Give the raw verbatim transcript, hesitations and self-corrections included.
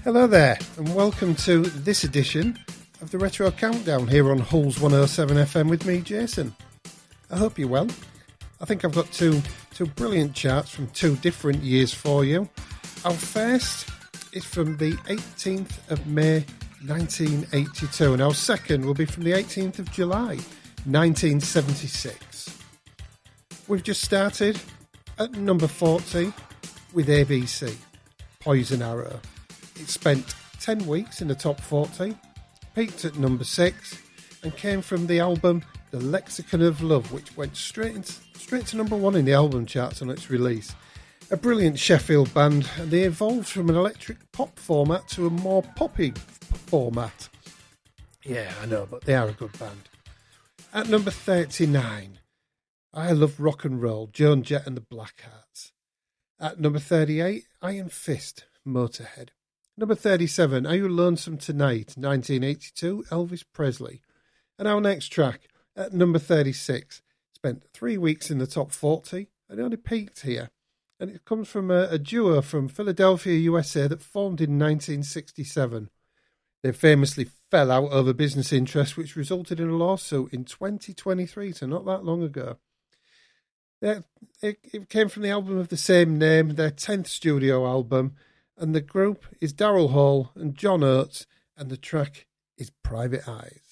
Hello there, and welcome to this edition of the Retro Countdown here on Hull's one oh seven F M with me, Jason. I hope you're well. I think I've got two two brilliant charts from two different years for you. Our first is from the eighteenth of May nineteen eighty-two, and our second will be from the eighteenth of July nineteen seventy-six. We've just started at number forty with A B C, Poison Arrow. It spent ten weeks in the top forty, peaked at number six, and came from the album The Lexicon of Love, which went straight into, straight to number one in the album charts on its release. A brilliant Sheffield band, and they evolved from an electric pop format to a more poppy format. Yeah, I know, but they are a good band. At number thirty-nine, I Love Rock and Roll, Joan Jett and the Blackhearts. At number thirty-eight, Iron Fist, Motorhead. Number thirty-seven, Are You Lonesome Tonight, nineteen eighty-two, Elvis Presley. And our next track, at number thirty-six, spent three weeks in the top forty, and only peaked here. And it comes from a, a duo from Philadelphia, U S A, that formed in nineteen sixty-seven. They famously fell out over business interests, which resulted in a lawsuit in twenty twenty-three, so not that long ago. It, it, it came from the album of the same name, their tenth studio album, and the group is Daryl Hall and John Oates, and the track is Private Eyes.